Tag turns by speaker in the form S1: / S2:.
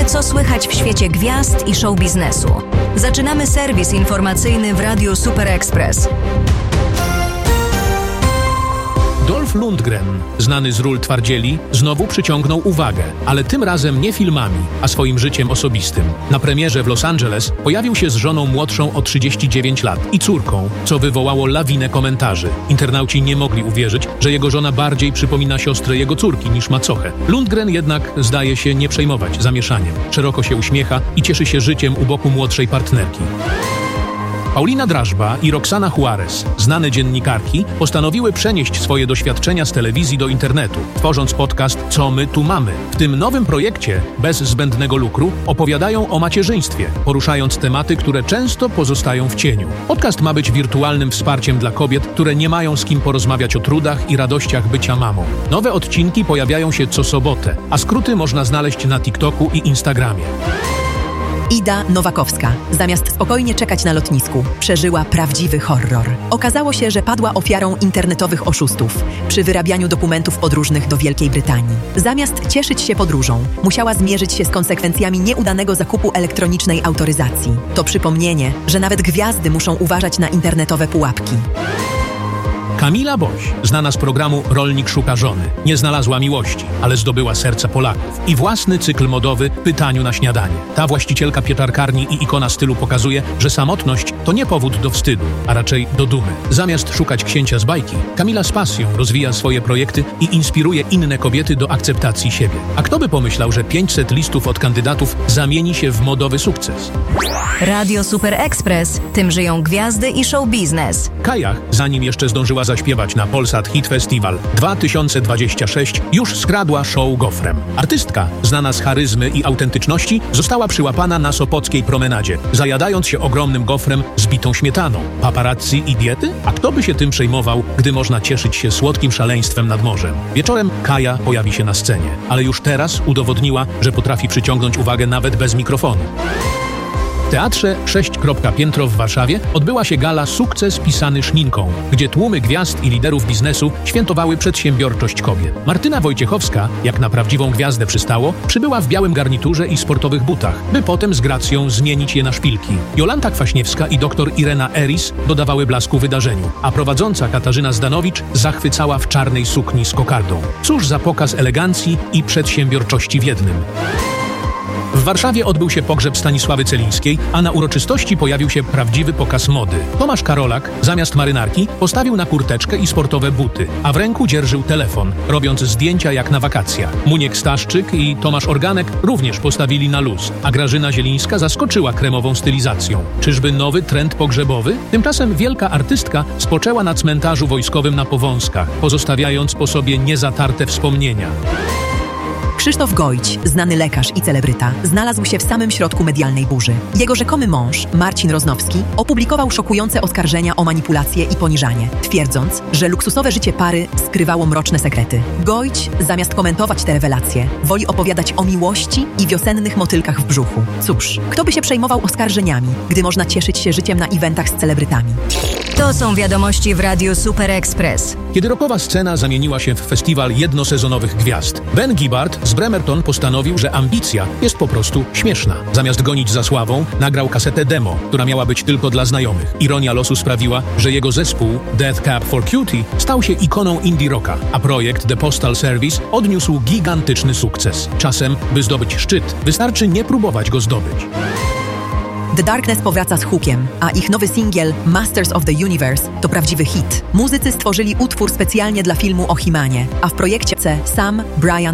S1: Co słychać w świecie gwiazd i show biznesu? Zaczynamy serwis informacyjny w Radiu Super Express.
S2: Dolph Lundgren, znany z ról twardzieli, znowu przyciągnął uwagę, ale tym razem nie filmami, a swoim życiem osobistym. Na premierze w Los Angeles pojawił się z żoną młodszą o 39 lat i córką, co wywołało lawinę komentarzy. Internauci nie mogli uwierzyć, że jego żona bardziej przypomina siostrę jego córki niż macochę. Lundgren jednak zdaje się nie przejmować zamieszaniem. Szeroko się uśmiecha i cieszy się życiem u boku młodszej partnerki. Paulina Drażba i Roxana Juarez, znane dziennikarki, postanowiły przenieść swoje doświadczenia z telewizji do internetu, tworząc podcast Co my tu mamy. W tym nowym projekcie, bez zbędnego lukru, opowiadają o macierzyństwie, poruszając tematy, które często pozostają w cieniu. Podcast ma być wirtualnym wsparciem dla kobiet, które nie mają z kim porozmawiać o trudach i radościach bycia mamą. Nowe odcinki pojawiają się co sobotę, a skróty można znaleźć na TikToku i Instagramie.
S3: Ida Nowakowska, zamiast spokojnie czekać na lotnisku, przeżyła prawdziwy horror. Okazało się, że padła ofiarą internetowych oszustów przy wyrabianiu dokumentów podróżnych do Wielkiej Brytanii. Zamiast cieszyć się podróżą, musiała zmierzyć się z konsekwencjami nieudanego zakupu elektronicznej autoryzacji. To przypomnienie, że nawet gwiazdy muszą uważać na internetowe pułapki.
S2: Kamila Boś, znana z programu Rolnik szuka żony, nie znalazła miłości, ale zdobyła serca Polaków i własny cykl modowy Pytaniu na śniadanie. Ta właścicielka pieczarkarni i ikona stylu pokazuje, że samotność to nie powód do wstydu, a raczej do dumy. Zamiast szukać księcia z bajki, Kamila z pasją rozwija swoje projekty i inspiruje inne kobiety do akceptacji siebie. A kto by pomyślał, że 500 listów od kandydatów zamieni się w modowy sukces?
S1: Radio Super Express, tym żyją gwiazdy i show biznes.
S2: Kaja, zanim jeszcze zdążyła zaśpiewać na Polsat Hit Festival 2026, już skradła show gofrem. Artystka, znana z charyzmy i autentyczności, została przyłapana na sopockiej promenadzie, zajadając się ogromnym gofrem z bitą śmietaną. Paparazzi i diety? A kto by się tym przejmował, gdy można cieszyć się słodkim szaleństwem nad morzem? Wieczorem Kaja pojawi się na scenie, ale już teraz udowodniła, że potrafi przyciągnąć uwagę nawet bez mikrofonu. W Teatrze 6. Piętro w Warszawie odbyła się gala Sukces pisany szminką, gdzie tłumy gwiazd i liderów biznesu świętowały przedsiębiorczość kobiet. Martyna Wojciechowska, jak na prawdziwą gwiazdę przystało, przybyła w białym garniturze i sportowych butach, by potem z gracją zmienić je na szpilki. Jolanta Kwaśniewska i dr Irena Eris dodawały blasku wydarzeniu, a prowadząca Katarzyna Zdanowicz zachwycała w czarnej sukni z kokardą. Cóż za pokaz elegancji i przedsiębiorczości w jednym. W Warszawie odbył się pogrzeb Stanisławy Celińskiej, a na uroczystości pojawił się prawdziwy pokaz mody. Tomasz Karolak zamiast marynarki postawił na kurteczkę i sportowe buty, a w ręku dzierżył telefon, robiąc zdjęcia jak na wakacjach. Muniek Staszczyk i Tomasz Organek również postawili na luz, a Grażyna Zielińska zaskoczyła kremową stylizacją. Czyżby nowy trend pogrzebowy? Tymczasem wielka artystka spoczęła na cmentarzu wojskowym na Powązkach, pozostawiając po sobie niezatarte wspomnienia.
S3: Krzysztof Gojć, znany lekarz i celebryta, znalazł się w samym środku medialnej burzy. Jego rzekomy mąż, Marcin Roznowski, opublikował szokujące oskarżenia o manipulację i poniżanie, twierdząc, że luksusowe życie pary skrywało mroczne sekrety. Gojć, zamiast komentować te rewelacje, woli opowiadać o miłości i wiosennych motylkach w brzuchu. Cóż, kto by się przejmował oskarżeniami, gdy można cieszyć się życiem na eventach z celebrytami?
S1: To są wiadomości w Radiu Super Express.
S2: Kiedy rockowa scena zamieniła się w festiwal jednosezonowych gwiazd, Ben Gibbard z Bremerton postanowił, że ambicja jest po prostu śmieszna. Zamiast gonić za sławą, nagrał kasetę demo, która miała być tylko dla znajomych. Ironia losu sprawiła, że jego zespół Death Cab for Cutie stał się ikoną indie rocka, a projekt The Postal Service odniósł gigantyczny sukces. Czasem, by zdobyć szczyt, wystarczy nie próbować go zdobyć.
S3: The Darkness powraca z hookiem, a ich nowy singiel Masters of the Universe to prawdziwy hit. Muzycy stworzyli utwór specjalnie dla filmu o He-Manie, a w projekcie Sam, Brian